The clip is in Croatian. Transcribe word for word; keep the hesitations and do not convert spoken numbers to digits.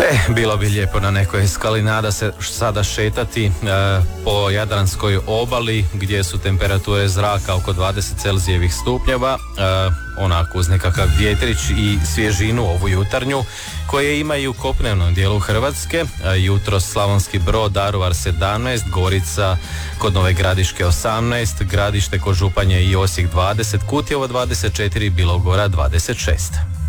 E, bilo bi lijepo na nekoj skalinada se sada šetati e, po Jadranskoj obali gdje su temperature zraka oko dvadeset Celzijevih stupnjeva, e, onako uz nekakav vjetrić i svježinu ovu jutarnju koje imaju u kopnenom dijelu Hrvatske. E, jutro Slavonski Brod, Daruvar sedamnaest, Gorica kod Nove Gradiške osamnaest, Gradište kod Županje i Osijek dvadeset, Kutjevo dvadeset četiri, Bilogora dvadeset šest.